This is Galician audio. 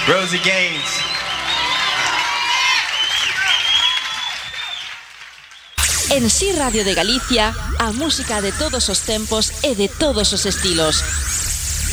Rosie Gaines. En Si Radio de Galicia, a música de todos os tempos e de todos os estilos.